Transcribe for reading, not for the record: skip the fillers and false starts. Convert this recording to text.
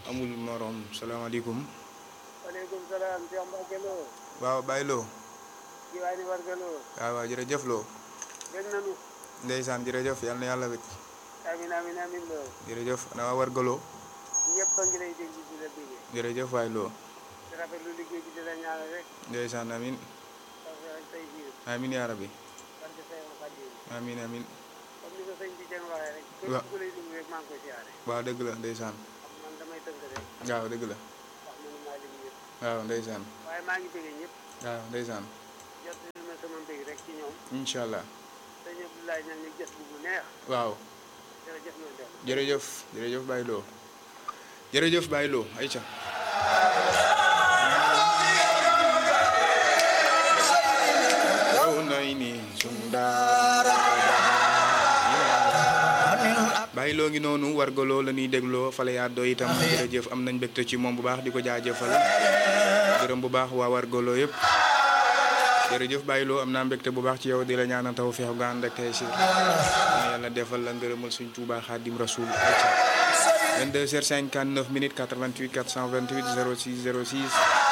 amul morom salaamaaleykum. waaleykum salaam Cheikh Mbacke Lo. waaw Baye Lo. kii waay ni Warga Lo. waaw jërëjëf Lo. dégg nañu. ndeysaan jërëjëf yal na yàlla wér. amiin amiin amiin Lo. jërëjëf ana waa Warga Lo. ñëpp a ngi lay dégg di la déggee. jërëjëf waay Lo. di rafetlu liggéey bi di la ñaanal rek. ndeysaan amin tawfeex ak tey biir. amin yaa rabbi. barke Seydou Khadim. amin amin comme ni ko sëñ bi den waxee rek. waaw képp ku lay déglu rek maa ngi koy siyaare. waaw dëgg la ndeysaan. man damay tënk rek. waaw dëgg la. wax mënu maa lim ñëpp. waaw ndeysaan. waaye maa ngi bëggee ñëpp. waaw ndeysaan. jot na sama mbég rek ci ñoom. incha allah. sëñ Abdoulaye ñaan ñu gës bu neex. waaw. jërëjëf ñoo dem. jërëjëf jërëjëf Baye Lo. jërëjëf Baye Lo ayca. Baye Lo ngi noonu Warga Lo la ñuy dégloo fale yaa doy itam jërëjëf am nañ mbégte ci moom bu baax di ko jaajëfal gërëm bu baax waa Warga Lo yëpp jërëjëf Baye Lo am naa mbégte bu baax ci yow di la ñaanal tawfeex gu ànd ak tey si yàlla defal la ngërëmal suñ Tuubaa Xaadim Rasuul 22h59 88 428 06 06